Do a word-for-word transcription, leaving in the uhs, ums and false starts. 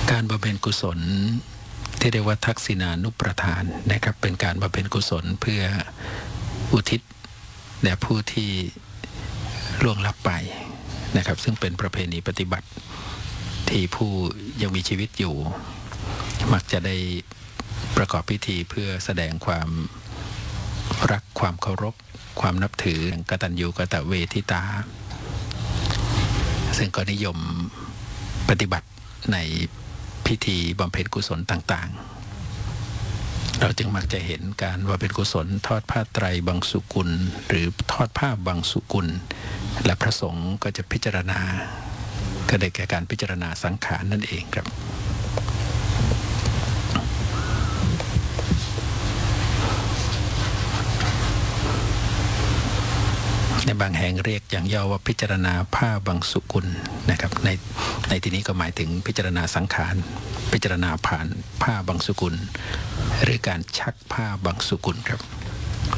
การบำเพ็ญกุศลที่เรียกว่าทักษิณานุประทานนะครับเป็นการบำเพ็ญกุศลเพื่ออุทิศแด่ผู้ที่ล่วงลับไปนะครับซึ่งเป็นประเพณีปฏิบัติที่ผู้ยังมีชีวิตอยู่มักจะได้ประกอบพิธีเพื่อแสดงความรักความเคารพความนับถือกตัญญูกตเวทิตาซึ่งก็นิยมปฏิบัติในพิธีบำเพ็ญกุศลต่างๆเราจึงมักจะเห็นการบำเพ็ญกุศลทอดผ้าไตรบังสุกุลหรือทอดผ้าบังสุกุลและพระสงฆ์ก็จะพิจารณาก็ได้แก่การพิจารณาสังขารนั่นเองครับในบางแห่งเรียกอย่างย่อว่าพิจารณาผ้าบังสุกุลนะครับในในที่นี้ก็หมายถึงพิจารณาสังขารพิจารณาผ่านผ้าบังสุกุลหรือการชักผ้าบังสุกุลครับ